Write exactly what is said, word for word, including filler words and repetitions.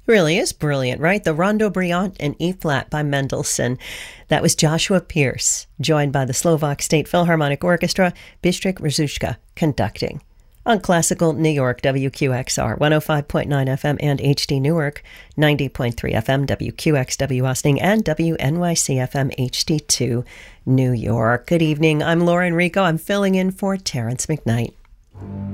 Really is brilliant, right? The Rondo Brilliant in E-flat by Mendelssohn. That was Joshua Pierce, joined by the Slovak State Philharmonic Orchestra, Bystrik Rzushka, conducting. On Classical New York, W Q X R, one oh five point nine F M and H D Newark, ninety point three F M, W Q X W Austin, and W N Y C F M H D two New York. Good evening. I'm Laura Enrico. I'm filling in for Terrence McKnight.